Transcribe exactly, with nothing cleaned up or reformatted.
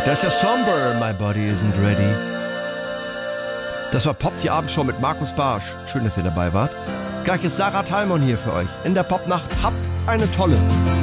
Das ist ja somber, my body isn't ready. Das war Pop die Abendshow mit Markus Barsch. Schön, dass ihr dabei wart. Gleich ist Sarah Thalmon hier für euch. In der Popnacht habt eine tolle.